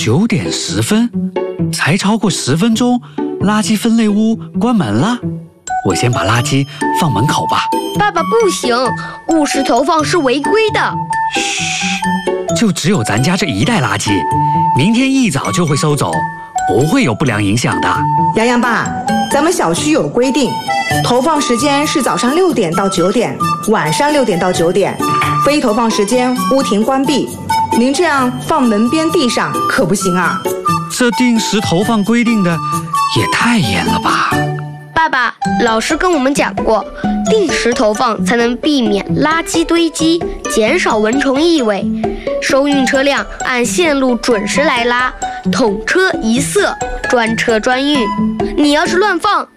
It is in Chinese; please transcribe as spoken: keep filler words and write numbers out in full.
九点十分，才超过十分钟，垃圾分类屋关门了。我先把垃圾放门口吧。 爸爸，不行，误时投放是违规的。 嘘，就只有咱家这一袋垃圾，明天一早就会收走，不会有不良影响的。 洋洋爸，咱们小区有规定，投放时间是早上六点到九点，晚上六点到九点，非投放时间屋庭关闭。您这样放门边地上可不行啊！ 这定时投放规定的也太严了吧？ 爸爸，老师跟我们讲过，定时投放才能避免垃圾堆积，减少蚊虫异味。收运车辆按线路准时来拉，统车一色，专车专运。你要是乱放，